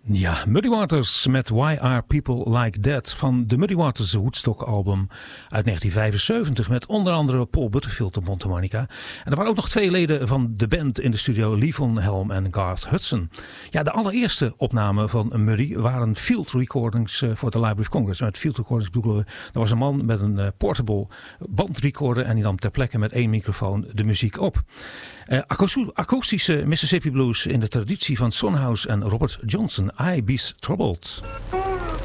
Ja, Muddy Waters met Why Are People Like That van de Muddy Waters Woodstock album uit 1975 met onder andere Paul Butterfield op mondharmonica. En er waren ook nog twee leden van de band in de studio, Levon Helm en Garth Hudson. Ja, de allereerste opnamen van Muddy waren field recordings voor de Library of Congress. En met field recordings bedoelen we, er was een man met een portable bandrecorder en die nam ter plekke met één microfoon de muziek op. Akoestische Mississippi Blues in de traditie van Son House en Robert Johnson. I Be Troubled.